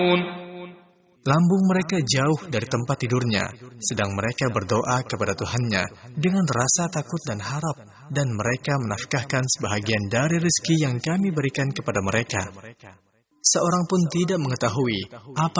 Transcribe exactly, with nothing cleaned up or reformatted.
Lambung mereka jauh dari tempat tidurnya, sedang mereka berdoa kepada Tuhannya dengan rasa takut dan harap, dan mereka menafkahkan sebahagian dari rezeki yang kami berikan kepada mereka. Seorang pun tidak mengetahui apa